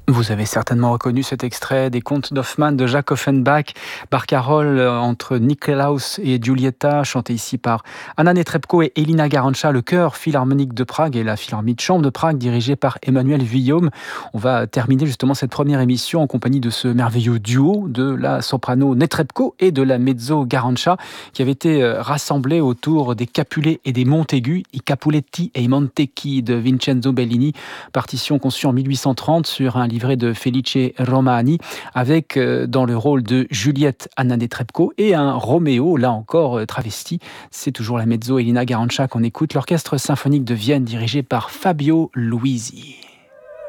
Vous avez certainement reconnu cet extrait des Contes d'Hoffmann de Jacques Offenbach, barcarolle entre Nikolaus et Giulietta, chanté ici par Anna Netrebko et Elina Garanca, le chœur philharmonique de Prague et la philharmonie de chambre de Prague dirigée par Emmanuel Vuillaume. On va terminer justement cette première émission en compagnie de ce merveilleux duo de la soprano Netrebko et de la mezzo Garanca qui avait été rassemblés autour des Capulets et des Montaigu, I Capuletti e i Montecchi de Vincenzo Bellini, partition conçue en 1830 sur un livret de Felice Romani, avec dans le rôle de Juliette Anna Netrebko et un Roméo, là encore travesti. C'est toujours la mezzo Elina Garanca qu'on écoute, l'orchestre symphonique de Vienne dirigé par Fabio Luisi.